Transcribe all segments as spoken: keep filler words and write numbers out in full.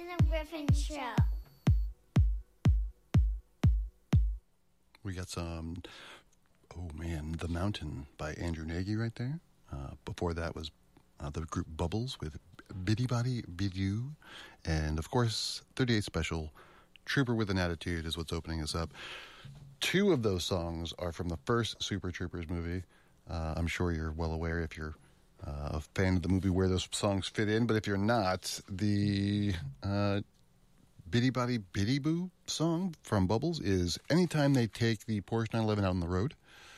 Preston and Griffin Show. We got some, oh man, The Mountain by Andrew Nagy right there. Uh, before that was uh, the group Bubbles with Biddy Body Bidoo. And of course, thirty-eight Special, Trooper with an Attitude is what's opening us up. Two of those songs are from the first Super Troopers movie. Uh, I'm sure you're well aware if you're uh, a fan of the movie where those songs fit in. But if you're not, the uh, Biddy Body Biddy Boo song from Bubbles is anytime they take the Porsche nine eleven out on the road.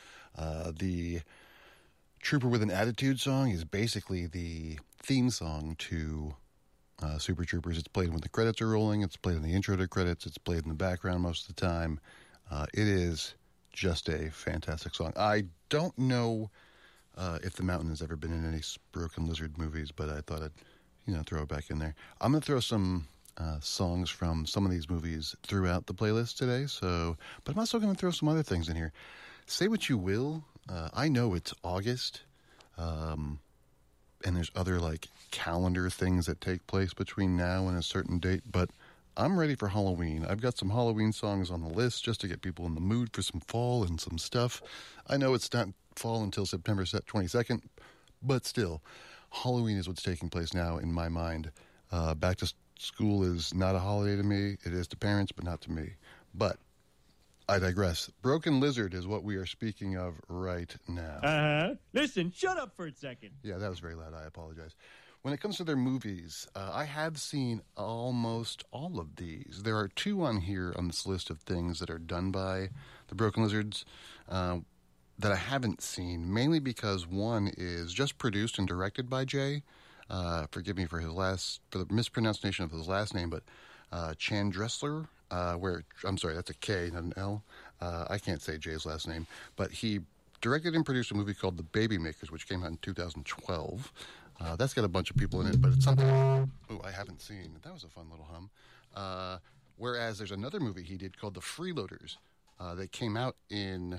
Uh, the Trooper with an Attitude song is basically the theme song to uh, Super Troopers. It's played when the credits are rolling. It's played in the intro to credits. It's played in the background most of the time. Uh, it is just a fantastic song. I don't know uh, if The Mountain has ever been in any Broken Lizard movies, but I thought I'd, you know, throw it back in there. I'm going to throw some uh, songs from some of these movies throughout the playlist today, so, but I'm also going to throw some other things in here. Say what you will, uh, I know it's August, um, and there's other, like, calendar things that take place between now and a certain date, but I'm ready for Halloween. I've got some Halloween songs on the list just to get people in the mood for some fall and some stuff. I know it's not fall until September twenty-second, but still, Halloween is what's taking place now in my mind. Uh, back to school is not a holiday to me. It is to parents, but not to me. But I digress. Broken Lizard is what we are speaking of right now. Uh-huh. Listen, shut up for a second. Yeah, that was very loud. I apologize. When it comes to their movies, uh, I have seen almost all of these. There are two on here on this list of things that are done by the Broken Lizards uh, that I haven't seen, mainly because one is just produced and directed by Jay. Uh, forgive me for his last, for the mispronunciation of his last name, but uh, Chandressler, uh, where, I'm sorry, that's a K, not an L. Uh, I can't say Jay's last name, but he directed and produced a movie called The Baby Makers, which came out in two thousand twelve. Uh, that's got a bunch of people in it, but it's something oh, I haven't seen. That was a fun little hum. Uh, whereas there's another movie he did called The Freeloaders uh, that came out in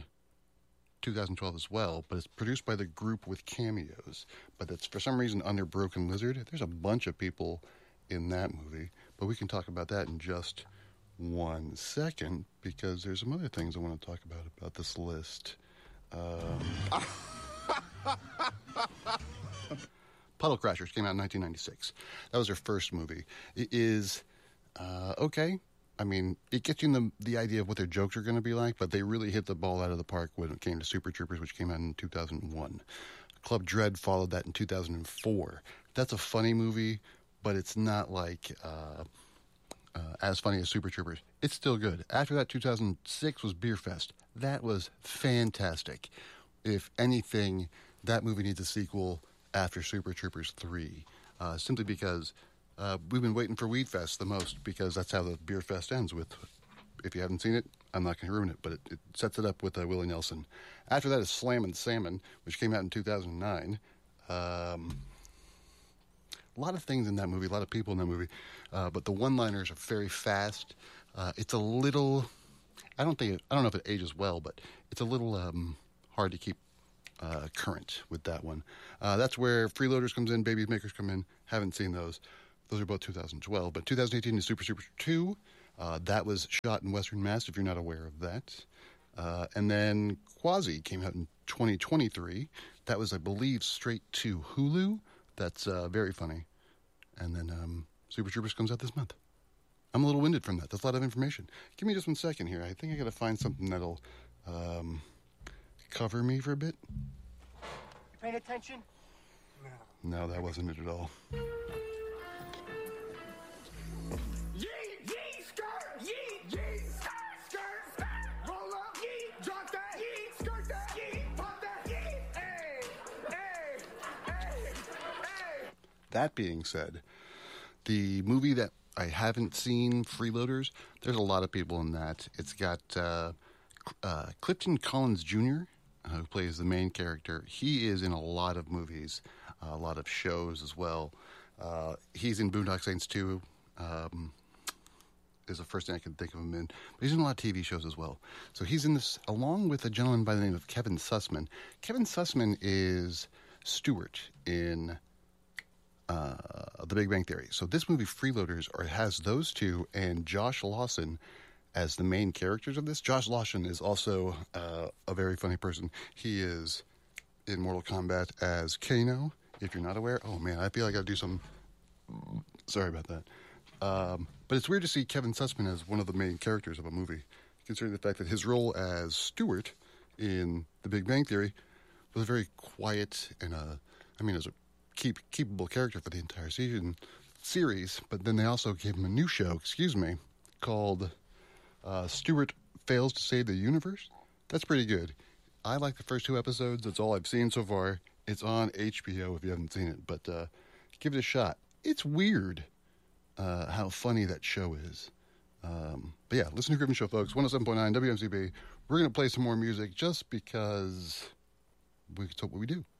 two thousand twelve as well, but it's produced by the group with cameos. But it's for some reason under Broken Lizard. There's a bunch of people in that movie, but we can talk about that in just one second because there's some other things I want to talk about about this list. Um... Puddle Crashers came out in nineteen ninety-six. That was their first movie. It is uh, okay. I mean, it gets you the, the idea of what their jokes are going to be like, but they really hit the ball out of the park when it came to Super Troopers, which came out in two thousand one. Club Dread followed that in two thousand four. That's a funny movie, but it's not like uh, uh, as funny as Super Troopers. It's still good. After that, two thousand six was Beer Fest. That was fantastic. If anything, that movie needs a sequel after Super Troopers three, uh, simply because uh, we've been waiting for Weed Fest the most, because that's how the Beer Fest ends with. If you haven't seen it, I'm not going to ruin it, but it, it sets it up with uh, Willie Nelson. After that is Slammin' Salmon, which came out in two thousand nine. Um, a lot of things in that movie, a lot of people in that movie, uh, but the one-liners are very fast. Uh, it's a little, I don't think, it, I don't know if it ages well, but it's a little um, hard to keep Uh, current with that one. Uh, that's where Freeloaders comes in, Baby Makers come in. Haven't seen those. Those are both two thousand twelve. But two thousand eighteen is Super Super two. Uh, that was shot in Western Mass, if you're not aware of that. Uh, and then Quasi came out in twenty twenty-three. That was, I believe, straight to Hulu. That's uh, very funny. And then um, Super Troopers comes out this month. I'm a little winded from that. That's a lot of information. Give me just one second here. I think I got to find something that'll um, cover me for a bit. You paying attention? No. No, that wasn't it at all. Yee, yee, skirt, yee, yee, skirt, skirt, skirt. Roll up, yee, drop that, yee, skirt that, yee, pop that, yee. Hey, hey, hey, hey. That being said, the movie that I haven't seen, Freeloaders, there's a lot of people in that. It's got uh, uh, Clifton Collins Junior, uh, who plays the main character. He is in a lot of movies, uh, a lot of shows as well. Uh, he's in Boondock Saints two, um, is the first thing I can think of him in. But he's in a lot of T V shows as well. So he's in this, along with a gentleman by the name of Kevin Sussman. Kevin Sussman is Stuart in uh, The Big Bang Theory. So this movie, Freeloaders, or has those two and Josh Lawson as the main characters of this. Josh Lawson is also uh, a very funny person. He is in Mortal Kombat as Kano, if you're not aware. Oh, man, I feel like I gotta do some... Sorry about that. Um, but it's weird to see Kevin Sussman as one of the main characters of a movie, considering the fact that his role as Stewart in The Big Bang Theory was a very quiet and, a, I mean, as a keep, keepable character for the entire season series. But then they also gave him a new show, excuse me, called uh, Stewart Fails to Save the Universe. That's pretty good. I like the first two episodes. That's all I've seen so far. It's on H B O if you haven't seen it, but uh, give it a shot. It's weird uh, how funny that show is. Um, but yeah, listen to Griffin Show, folks. one oh seven point nine W M C B. We're going to play some more music just because we, it's what we do.